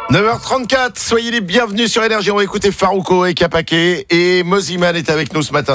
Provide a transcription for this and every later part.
9h34, soyez les bienvenus sur Énergie. On va écouter Farouko et Kapake. Et Mosiman est avec nous ce matin.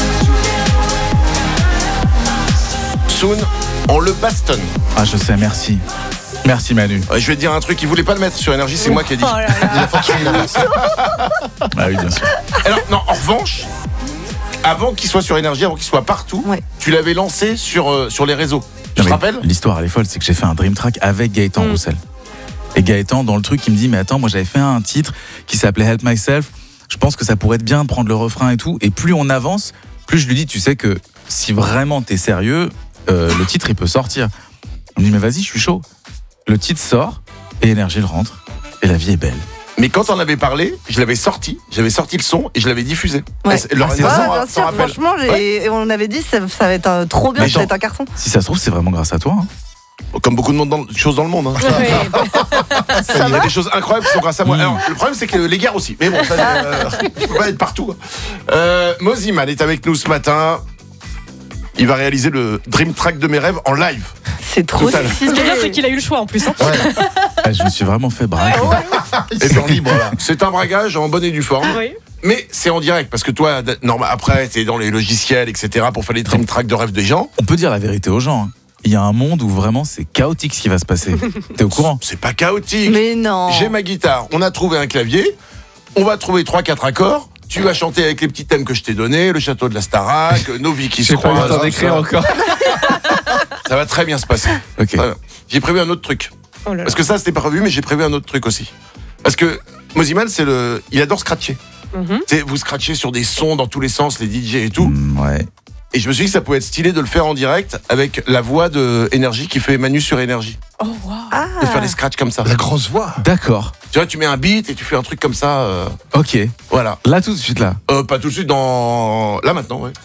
Soon, on le bastonne. Ah, je sais, merci. Merci Manu. Je vais te dire un truc, il voulait pas le mettre sur Énergie, c'est moi qui ai dit. Oh là là. Il a forcé la version. Ah oui, bien sûr. Alors, non, en revanche, avant qu'il soit sur Énergie, avant qu'il soit partout, Ouais. tu l'avais lancé sur les réseaux. Tu te rappelles ? L'histoire, elle est folle, c'est que j'ai fait un Dream Track avec Gaëtan Roussel. Et Gaëtan, dans le truc, il me dit, mais attends, moi j'avais fait un titre qui s'appelait Help Myself. Je pense que ça pourrait être bien de prendre le refrain et tout. Et plus on avance, plus je lui dis, tu sais que si vraiment t'es sérieux, le titre il peut sortir. On me dit, mais vas-y, je suis chaud. Le titre sort et Énergie le rentre. Et la vie est belle. Mais quand on avait parlé, j'avais sorti le son et je l'avais diffusé. Ouais. Leur Ah, c'est Vincent bien s'en sûr, rappelle. franchement, on avait dit ça va être trop bien, Mais ça va être un carton. Si ça se trouve, c'est vraiment grâce à toi. Hein. Comme beaucoup de choses dans le monde. Hein. Il y a des choses incroyables qui sont grâce à moi. Alors, le problème, c'est que les guerres aussi. Mais bon, ça, je peux pas être partout. Mosiman est avec nous ce matin. Il va réaliser le Dream Track de mes rêves en live. C'est trop Total. stylé. Ce qui est bien, c'est qu'il a eu le choix en plus. Hein. Ah, je me suis vraiment fait braquer. Et c'est libre là. C'est un bragage en bonne et due forme. Oui. Mais c'est en direct parce que toi, après, t'es dans les logiciels, etc. pour faire les Dream Track de rêves des gens. On peut dire la vérité aux gens. Hein. Il y a un monde où vraiment c'est chaotique ce qui va se passer. T'es au courant ? C'est pas chaotique. Mais non. J'ai ma guitare, on a trouvé un clavier, on va trouver 3-4 accords. Tu vas chanter avec les petits thèmes que je t'ai donnés, le château de la Starac, nos vies qui se croisent. encore. Ça va très bien se passer. Ok. Voilà. J'ai prévu un autre truc. Oh là là. Parce que ça, c'était pas prévu, mais j'ai prévu un autre truc aussi. Parce que Mosiman, il adore scratcher. Mhm. Tu sais, vous scratchez sur des sons dans tous les sens, les DJ et tout. Ouais. Et je me suis dit que ça pouvait être stylé de le faire en direct avec la voix de Énergie qui fait Manu sur Énergie. Oh, wow. Ah. De faire des scratchs comme ça. La grosse voix. D'accord. Tu vois, tu mets un beat et tu fais un truc comme ça. Ok. Voilà. Là tout de suite là. Pas tout de suite là maintenant, ouais.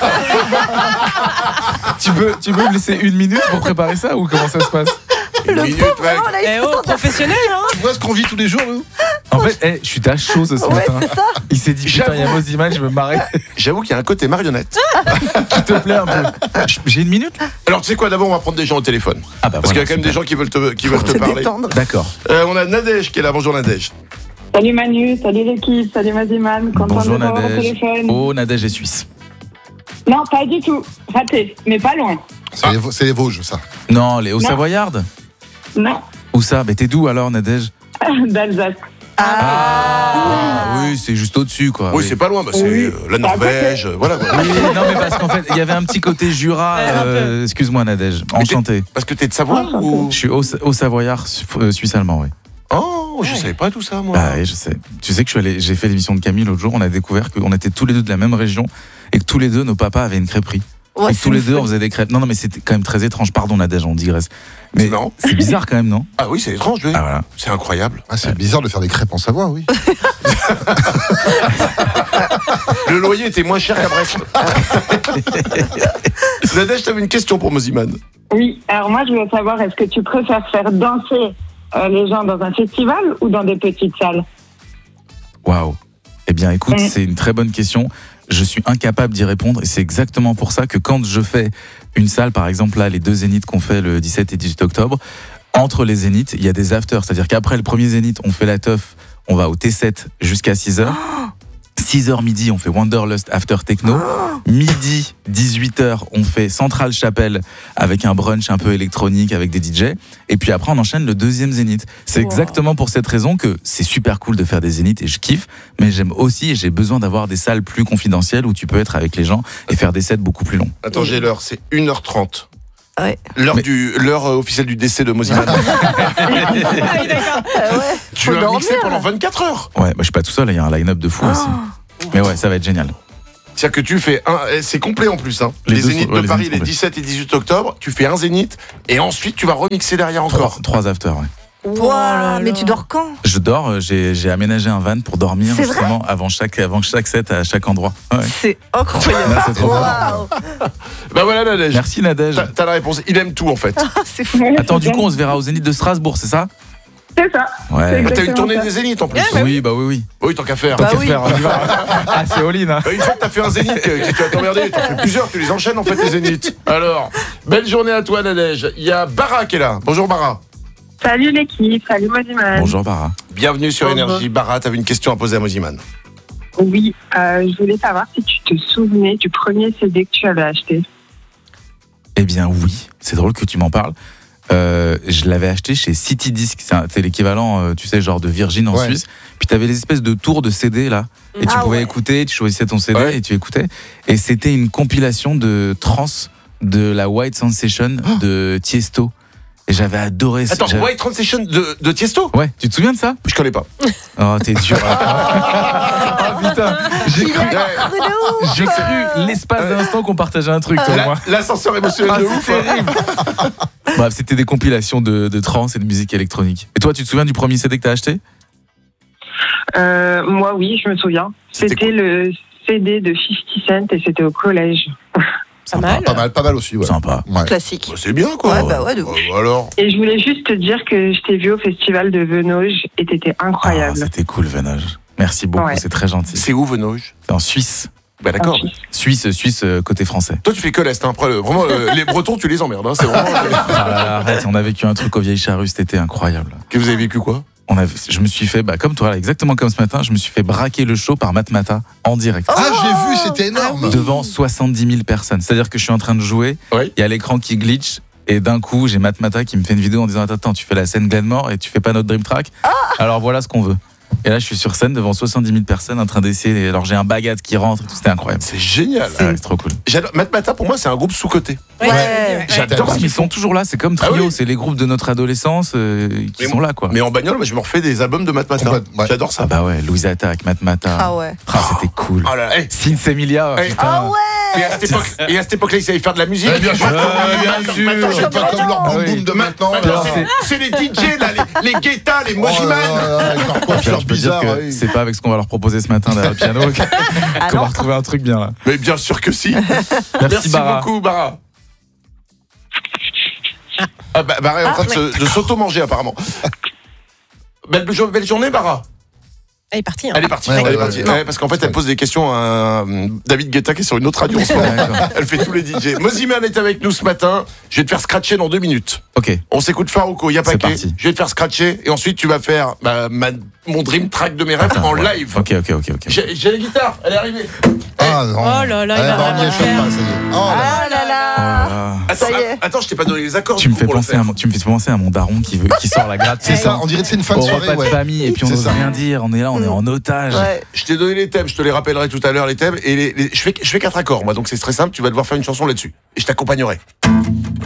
Tu peux me laisser 1 minute pour préparer ça ou comment ça se passe ? Une minute, mec. Vraiment, là, il Eh faut oh, t'en dire. professionnel, hein. Tu vois ce qu'on vit tous les jours, nous ? En fait, je suis à chaud ce Ouais, matin. c'est ça. Il s'est dit putain, il y a J'avoue. Mosiman, je me marrer. J'avoue qu'il y a un côté marionnette. S'il te plaît un peu. J'ai 1 minute là ? Alors tu sais quoi, d'abord on va prendre des gens au téléphone. Ah bah Parce qu'il y a quand même des gens qui veulent te Se parler. détendre. D'accord. On a Nadège qui est là, bonjour Nadège. Salut Manu, salut l'équipe, salut Maziman, content Bonjour de vous avoir au Nadège. téléphone. Oh, Nadège est suisse. Non, pas du tout, raté, mais pas loin. C'est les Vosges, ça. Non, les Non. Hauts-Savoyardes. Non, Où ça ? Mais t'es d'où alors Nadège ? d'Alsace. Ah oui, c'est juste au-dessus quoi. Oui, c'est pas loin, c'est Oui. la Norvège, voilà. Quoi. Oui, non mais parce qu'en fait, il y avait un petit côté Jura. Excuse-moi Nadège. Enchanté. Parce que t'es de Savoie ou... Je suis au Savoyard suisse-allemand, oui. Oh, je savais pas tout ça moi. Ah oui, je sais. Tu sais que j'ai fait l'émission de Camille l'autre jour, on a découvert qu'on était tous les deux de la même région et que tous les deux, nos papas avaient une crêperie. Ouais, et que tous les c'est deux, fou. on faisait des crêpes. Non, mais c'était quand même très étrange. Pardon Nadège, on digresse. Mais C'est marrant. c'est bizarre quand même, non ? Ah oui, c'est étrange, oui. Ah voilà. C'est incroyable. Ah, c'est bizarre de faire des crêpes en Savoie, oui. Le loyer était moins cher qu'à Brest. Nadège, t'avais une question pour Mosiman. Oui, alors moi je voulais savoir, est-ce que tu préfères faire danser les gens dans un festival ou dans des petites salles? Waouh. Eh bien, écoute, Mm. c'est une très bonne question. Je suis incapable d'y répondre et c'est exactement pour ça que quand je fais une salle, par exemple là, les 2 zéniths qu'on fait le 17 et 18 octobre, entre les zéniths, il y a des afters. C'est-à-dire qu'après le premier zénith, on fait la teuf, on va au T7 jusqu'à 6h. 6h midi, on fait Wanderlust After Techno. Midi, 18h, on fait Central Chapelle avec un brunch un peu électronique avec des DJ. Et puis après, on enchaîne le 2e zénith. C'est Wow. exactement pour cette raison que c'est super cool de faire des zéniths et je kiffe. Mais j'aime aussi et j'ai besoin d'avoir des salles plus confidentielles où tu peux être avec les gens et faire des sets beaucoup plus longs. Attends, j'ai l'heure, c'est 1h30. Ouais. L'heure officielle du décès de Mosiman. Ah ouais. Tu Faut vas dormir. mixer pendant 24 heures. Ouais, bah, je suis pas tout seul, il y a un line-up de fou aussi. Mais ouais, ça va être génial. C'est-à-dire que tu fais c'est complet en plus. Hein. Les Les deux zéniths sont- ouais, de les Paris, zéniths les complets. 17 et 18 octobre, tu fais un zénith et ensuite tu vas remixer derrière encore. 3 afters, ouais. Ouah, mais tu dors quand? Je dors, j'ai aménagé un van pour dormir C'est justement avant chaque set à chaque endroit. Ouais. C'est incroyable. Non, c'est trop bien. Waouh. Bah voilà Nadège. Merci Nadège. T'as la réponse. Il aime tout en fait. Ah, c'est fou. Ouais, Attends, du super. coup, on se verra au Zénith de Strasbourg, c'est ça? C'est ça. Ouais. C'est T'as une exactement tournée ça. des zéniths en plus. Oui, bah oui, oui. Oui, tant qu'à faire. Bah Tant qu'à oui. faire, on y va. Ah, c'est all-in, hein. Une fois que t'as fait un zénith, tu vas t'emmerder. T'en fais plusieurs, tu les enchaînes en fait les zéniths. Alors, belle journée à toi Nadège. Il y a Bara qui est là. Bonjour Bara. Salut l'équipe, salut Modiman. Bonjour Bara. Bienvenue sur Énergie. Bara, t'avais une question à poser à Moziman. Oui, je voulais savoir si tu te souvenais du premier CD que tu avais acheté. Eh bien oui, c'est drôle que tu m'en parles. Je l'avais acheté chez City Disc, c'est l'équivalent, tu sais, genre de Virgin en Suisse. Puis tu avais les espèces de tours de CD là, et tu pouvais écouter, tu choisissais ton CD et tu écoutais. Et c'était une compilation de trance de la White Sensation de Tiesto. Et j'avais adoré ça. Attends, White Transition de Tiesto? Ouais, tu te souviens de ça? Je connais pas. Oh, t'es dur. Ah putain, j'ai cru l'espace d'un instant qu'on partageait un truc, toi et moi. L'ascenseur émotionnel de ouf. Terrible. Bref, c'était des compilations de trance et de musique électronique. Et toi, tu te souviens du premier CD que t'as acheté? Moi, oui, je me souviens. C'était le CD de 50 Cent et c'était au collège. Pas mal. Pas mal aussi, ouais. Sympa. Ouais. Classique. C'est bien, quoi. Ouais, bah ouais, de ouf. Alors. Et je voulais juste te dire que je t'ai vu au festival de Venoge et t'étais incroyable. Ah, c'était cool, Venoge. Merci beaucoup, Ouais. c'est très gentil. C'est où, Venoge? C'est en Suisse. Bah d'accord. Suisse. Suisse, côté français. Toi, tu fais que l'Est. Hein. Après, vraiment, les Bretons, tu les emmerdes. Hein. C'est vraiment. Ah là là, arrête, on a vécu un truc aux Vieilles Charrues, c'était incroyable. Que vous avez vécu quoi? Je me suis fait, comme toi, là, exactement comme ce matin, je me suis fait braquer le show par Matmata en direct. Ah, j'ai vu, c'était énorme. Devant 70 000 personnes. C'est-à-dire que je suis en train de jouer, il y a l'écran qui glitch, et d'un coup, j'ai Matmata qui me fait une vidéo en disant attends, tu fais la scène Glenmore et tu fais pas notre Dream Track. Alors voilà ce qu'on veut. Et là, je suis sur scène devant 70 000 personnes en train d'essayer. Alors j'ai un Bagat qui rentre et tout, c'était incroyable. C'est génial. C'est trop cool. J'adore. Matmata, pour moi, c'est un groupe sous-coté. Ouais. J'adore ce Ils qu'ils sont font. toujours là, c'est comme Trio, Ah oui. c'est les groupes de notre adolescence qui sont là, quoi. Mais en bagnole, moi, je me refais des albums de Matmata. Ouais. J'adore ça. Ah bah ouais, Louise Attaque, Matmata. Ah ouais. Ah, c'était cool. Oh là là. Hey. Sins Emilia. Hey. putain. Ah ouais. Et à cette époque-là, ils savaient faire de la musique. Ouais, bien sûr. Maintenant, sûr. maintenant, C'est pas comme leur Ah boum oui. boum de maintenant. Maintenant, là. c'est les DJ, là, les Guetta, les Oh Mojiman. là là, avec leur coiffure Je peux dire bizarre. que oui. c'est pas avec ce qu'on va leur proposer ce matin derrière le piano qu'on va retrouver un truc bien là. Mais bien sûr que si. Merci Bara. Beaucoup, Bara. Ah, Bara est en train de s'auto-manger, apparemment. Belle journée, Bara. Elle est partie. Hein. Elle est partie. Ouais, Elle est ouais, partie. ouais. Ouais, parce qu'en fait, elle pose des questions à David Guetta qui est sur une autre radio en ce moment. D'accord. Elle fait tous les DJ. Moziman est avec nous ce matin. Je vais te faire scratcher dans 2 minutes. Ok. On s'écoute Farouko, y'a pas C'est qu'à. parti. Je vais te faire scratcher et ensuite tu vas faire mon dream track de mes rêves en live. Ok. J'ai la guitare, elle est arrivée. Ah non. Oh là là, il va on rien n'y échappe faire. pas, ça y est. Oh là là. Ah là là. Ah. Ça y est. Attends, je t'ai pas donné les accords. Tu me fais pour le penser faire. tu me fais penser à mon daron qui sort la gratte. C'est ça, on dirait que c'est une fin de Au soirée. repas de Ouais. famille et puis on C'est n'ose ça. rien dire. On est là, on est en otage. Ouais. Je t'ai donné les thèmes, je te les rappellerai tout à l'heure les thèmes et je fais 4 accords moi, donc c'est très simple, tu vas devoir faire une chanson là-dessus et je t'accompagnerai.